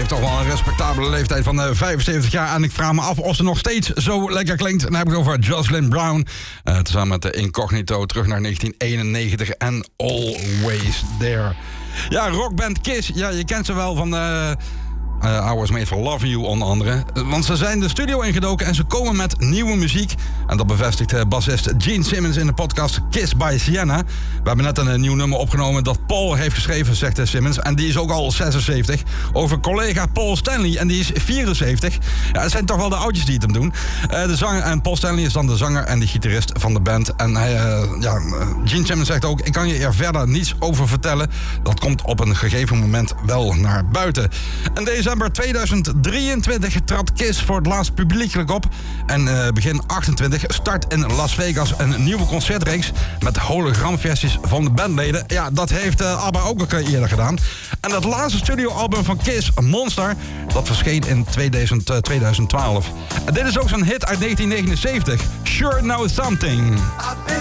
heeft toch wel een respectabele leeftijd van 75 jaar. En ik vraag me af of ze nog steeds zo lekker klinkt. En dan heb ik het over Jocelyn Brown. Tezamen met de Incognito terug naar 1991 en Always There. Ja, rockband Kiss. Ja, je kent ze wel van... I Was Made For Loving You onder andere. Want ze zijn de studio ingedoken en ze komen met nieuwe muziek. En dat bevestigt bassist Gene Simmons in de podcast Kiss by Sienna. We hebben net een nieuw nummer opgenomen dat Paul heeft geschreven, zegt Simmons. En die is ook al 76. Over collega Paul Stanley en die is 74. Ja, het zijn toch wel de oudjes die het hem doen. De zanger, en Paul Stanley is dan de zanger en de gitarist van de band. En Gene Simmons zegt ook, ik kan je er verder niets over vertellen. Dat komt op een gegeven moment wel naar buiten. En december 2023 trad Kiss voor het laatst publiekelijk op. En begin 28 start in Las Vegas een nieuwe concertreeks met hologramversies van de bandleden. Ja, dat heeft ABBA ook al eerder gedaan. En dat laatste studioalbum van Kiss, Monster, dat verscheen in 2012. En dit is ook zo'n hit uit 1979. Sure Know Something.